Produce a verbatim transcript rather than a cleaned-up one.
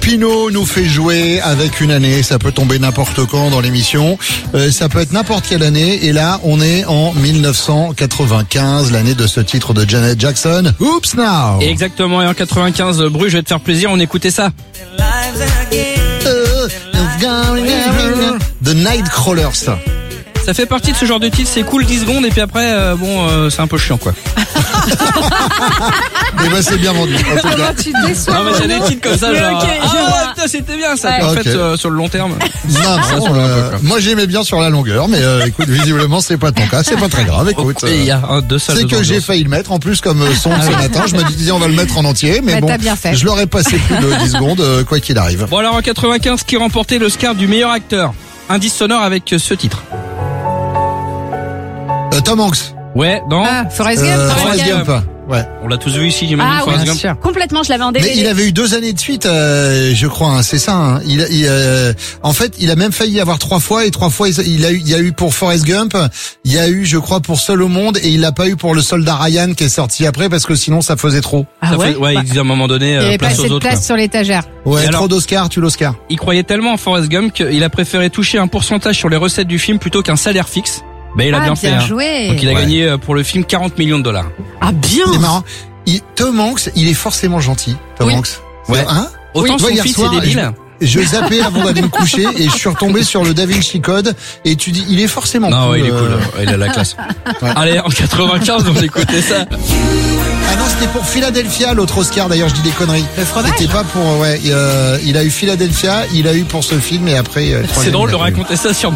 Pinot nous fait jouer avec une année. Ça peut tomber n'importe quand dans l'émission. Euh, ça peut être n'importe quelle année. Et là, on est en mille neuf cent quatre-vingt-quinze, l'année de ce titre de Janet Jackson. Oops Now. Exactement. Et en quatre-vingt-quinze, Bru, je vais te faire plaisir. On écoutait ça. Euh, The Nightcrawlers. Ça fait partie de ce genre de titre. C'est cool dix secondes et puis après, euh, bon, euh, c'est un peu chiant, quoi. Et ben c'est bien vendu. En tout cas. Tu te déçois. Non, mais j'ai des titres comme ça, Mais genre. ok, ah je ouais, vois. putain, c'était bien ça. Ouais. En Ok. fait, euh, sur le long terme. Non, Ça, non, sur le euh, peu, quoi. moi j'aimais bien sur la longueur, mais euh, écoute, visiblement c'est pas ton cas, c'est pas très grave. Écoute, Et il y a un, deux salles c'est de que j'ai ambiance. failli le mettre en plus comme euh, son Ah ce oui. matin. Je me disais on va le mettre en entier, mais Bah, bon, t'as bien fait. je l'aurais passé plus de dix secondes euh, quoi qu'il arrive. Bon alors en quatre-vingt-quinze, qui remportait l'Oscar du meilleur acteur? Indice sonore avec euh, ce titre. Euh, Tom Hanks, Ouais, non. Ah, Forrest Gump. euh, Forrest Forrest Gump. Ouais. On l'a tous vu ici, j'imagine. Ah oui, Forrest bien Gump. sûr. Complètement, je l'avais en D V D. Mais il avait eu deux années de suite, euh, je crois, hein, c'est ça. Hein. Il, il, euh, en fait, il a même failli y avoir trois fois et trois fois il a eu, il y a eu pour Forrest Gump, il y a eu, je crois, pour Seul au monde et il l'a pas eu pour Le Soldat Ryan qui est sorti après parce que sinon ça faisait trop. Ah Ça ouais, fait- ouais, Bah, il disait à un moment donné, il n'y euh, avait pas place assez aux de autres. place quoi. sur l'étagère. Ouais, Et alors trop d'Oscar, tu l'Oscar. Il croyait tellement en Forrest Gump qu'il a préféré toucher un pourcentage sur les recettes du film plutôt qu'un salaire fixe. Mais il a Ah, bien fait. bien hein. joué. Donc il a Ouais. gagné euh, pour le film quarante millions de dollars. Ah bien. C'est marrant. Il, Tom Hanks, il est forcément gentil. Tom Oui. Hanks. Ouais. Hein? Autant Oui, son toi, hier fils soir, est débile. Je zappais avant d'aller me coucher et je suis retombé sur le Da Vinci Code et tu dis il est forcément Non, cool. ouais, il est euh. cool. Ouais, il a la classe. Ouais. Allez, en quatre-vingt-quinze, on écoutait ça. Ah non, c'était pour Philadelphia l'autre Oscar. D'ailleurs, je dis des conneries. Le fromage. C'était pas pour ouais. Euh, il a eu Philadelphia, il a eu pour ce film et après. euh, C'est troisième, drôle il de a pas eu. raconter ça sur